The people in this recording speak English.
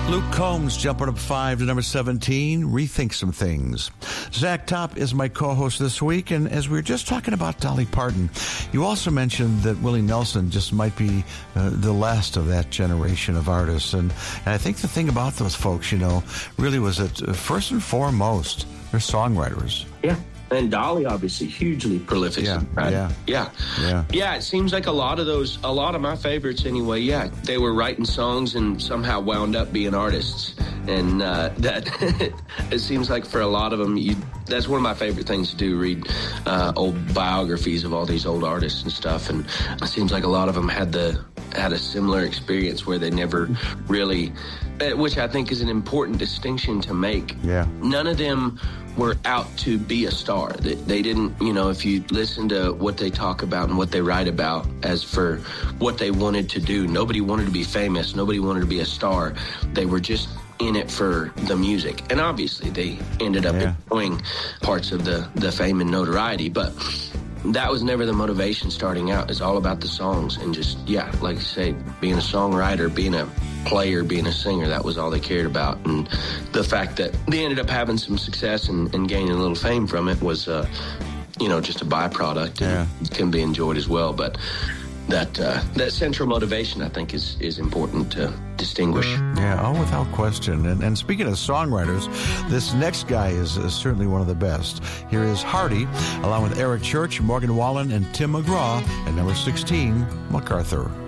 Luke Combs jumping up 5 to number 17, Rethink Some Things. Zach Top is my co-host this week, and as we were just talking about Dolly Parton, you also mentioned that Willie Nelson just might be the last of that generation of artists. And I think the thing about those folks, really was that first and foremost, they're songwriters. Yeah. And Dolly, obviously, hugely prolific. Yeah. It seems like a lot of my favorites anyway, they were writing songs and somehow wound up being artists. And that it seems like for a lot of them, that's one of my favorite things to do, read old biographies of all these old artists and stuff. And it seems like a lot of them had a similar experience where they never really, which I think is an important distinction to make. Yeah. None of them were out to be a star. They didn't, if you listen to what they talk about and what they write about as for what they wanted to do, nobody wanted to be famous. Nobody wanted to be a star. They were just in it for the music. And obviously they ended up enjoying parts of the fame and notoriety, but that was never the motivation starting out. It's all about the songs and just, like you say, being a songwriter, being a player, being a singer. That was all they cared about. And the fact that they ended up having some success and gaining a little fame from it was, just a byproduct and can be enjoyed as well. But that central motivation, I think, is important to distinguish. Yeah, without question. And speaking of songwriters, this next guy is certainly one of the best. Here is Hardy, along with Eric Church, Morgan Wallen, and Tim McGraw, at number 16, MacArthur.